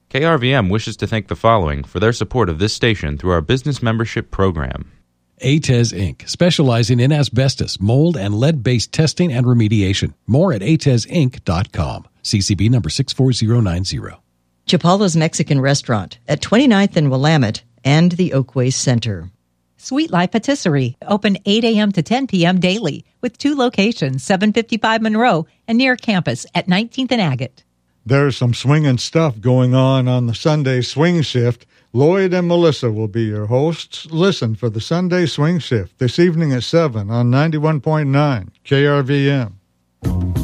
KRVM wishes to thank the following for their support of this station through our business membership program. ATES Inc., specializing in asbestos, mold, and lead-based testing and remediation. More at atesinc.com. CCB number 64090. Chapala's Mexican Restaurant at 29th and Willamette and the Oakway Center. Sweet Life Patisserie, open 8 a.m. to 10 p.m. daily, with 2 locations, 755 Monroe and near campus at 19th and Agate. There's some swinging stuff going on the Sunday Swing Shift. Lloyd and Melissa will be your hosts. Listen for the Sunday Swing Shift this evening at 7 on 91.9 KRVM.